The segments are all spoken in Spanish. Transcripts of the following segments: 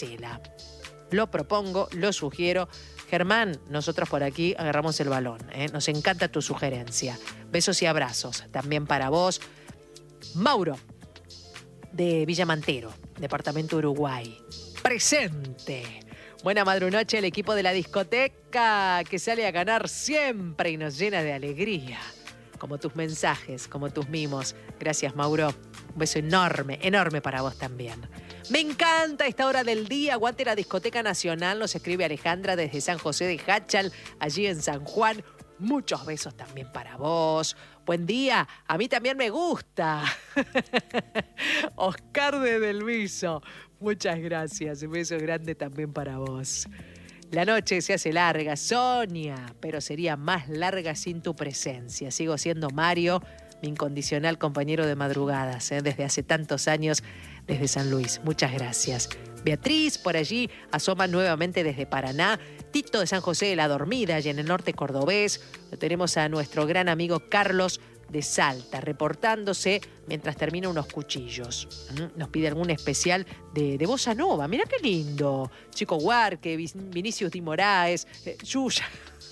Marcela. Lo propongo, lo sugiero. Germán, nosotros por aquí agarramos el balón. Nos encanta tu sugerencia. Besos y abrazos también para vos. Mauro, de Villa Mantero, departamento Uruguay. Presente. Buena madrunoche, el equipo de la discoteca que sale a ganar siempre y nos llena de alegría. Como tus mensajes, como tus mimos. Gracias, Mauro. Un beso enorme, enorme para vos también. Me encanta esta hora del día. Aguante la Discoteca Nacional. Nos escribe Alejandra desde San José de Jáchal, allí en San Juan. Muchos besos también para vos. Buen día. A mí también me gusta. Oscar de Delviso. Muchas gracias. Un beso grande también para vos. La noche se hace larga, Sonia, pero sería más larga sin tu presencia. Sigo siendo Mario, mi incondicional compañero de madrugadas, desde hace tantos años, desde San Luis. Muchas gracias. Beatriz, por allí, asoma nuevamente desde Paraná. Tito de San José de la Dormida, y en el norte cordobés. Lo tenemos a nuestro gran amigo Carlos de Salta, reportándose mientras termina unos cuchillos. Nos pide algún especial de Bossa Nova. Mirá qué lindo. Chico Huarque, Vinicius Di Moraes, Yuya.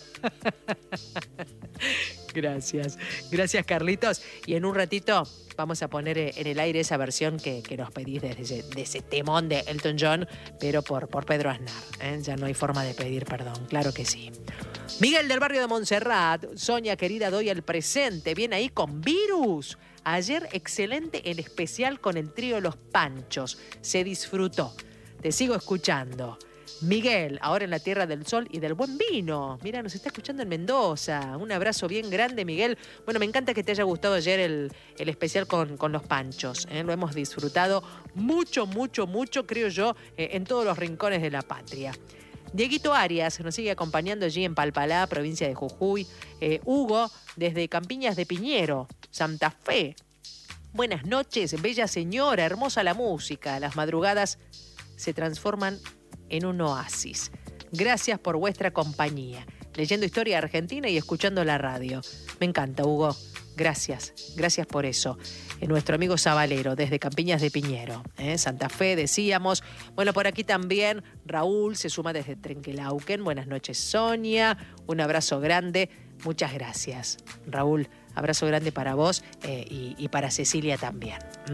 Gracias. Gracias, Carlitos. Y en un ratito vamos a poner en el aire esa versión que nos pedís de ese temón de Elton John, pero por Pedro Aznar. Ya no hay forma de pedir perdón. Claro que sí. Miguel del barrio de Montserrat. Sonia, querida, doy el presente. Viene ahí con Virus. Ayer excelente el especial con el trío Los Panchos. Se disfrutó. Te sigo escuchando. Miguel, ahora en la Tierra del Sol y del Buen Vino. Mira, nos está escuchando en Mendoza. Un abrazo bien grande, Miguel. Bueno, me encanta que te haya gustado ayer el especial con Los Panchos. Lo hemos disfrutado mucho, mucho, mucho, creo yo, en todos los rincones de la patria. Dieguito Arias nos sigue acompañando allí en Palpalá, provincia de Jujuy. Hugo, desde Campiñas de Piñero, Santa Fe. Buenas noches, bella señora, hermosa la música. Las madrugadas se transforman en un oasis. Gracias por vuestra compañía. Leyendo historia argentina y escuchando la radio. Me encanta, Hugo. Gracias. Gracias por eso. Nuestro amigo Zabalero, desde Campiñas de Piñero. Santa Fe, decíamos. Bueno, por aquí también Raúl se suma desde Trenquelauquen. Buenas noches, Sonia. Un abrazo grande. Muchas gracias, Raúl. Abrazo grande para vos y para Cecilia también.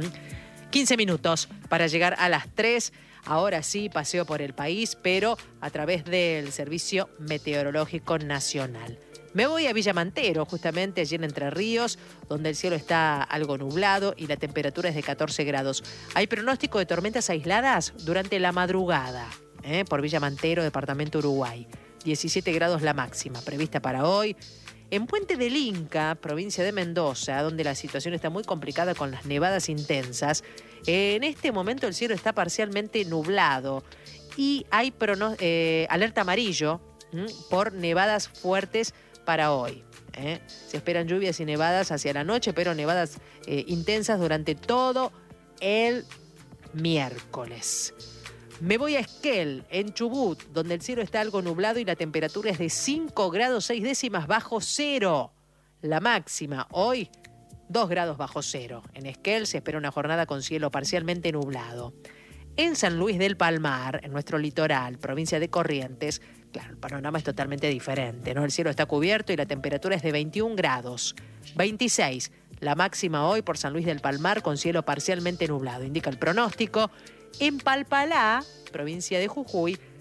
15 minutos para llegar a las 3. Ahora sí, paseo por el país, pero a través del Servicio Meteorológico Nacional. Me voy a Villa Mantero, justamente allí en Entre Ríos, donde el cielo está algo nublado y la temperatura es de 14 grados. Hay pronóstico de tormentas aisladas durante la madrugada, por Villa Mantero, departamento Uruguay. 17 grados la máxima, prevista para hoy. En Puente del Inca, provincia de Mendoza, donde la situación está muy complicada con las nevadas intensas, en este momento el cielo está parcialmente nublado y hay alerta amarillo por nevadas fuertes para hoy. Se esperan lluvias y nevadas hacia la noche, pero nevadas intensas durante todo el miércoles. Me voy a Esquel, en Chubut, donde el cielo está algo nublado y la temperatura es de 5 grados 6 décimas bajo cero. La máxima hoy, 2 grados bajo cero. En Esquel se espera una jornada con cielo parcialmente nublado. En San Luis del Palmar, en nuestro litoral, provincia de Corrientes, claro, el panorama es totalmente diferente, ¿no? El cielo está cubierto y la temperatura es de 21 grados. 26, la máxima hoy por San Luis del Palmar con cielo parcialmente nublado, indica el pronóstico. En Palpalá, provincia de Jujuy,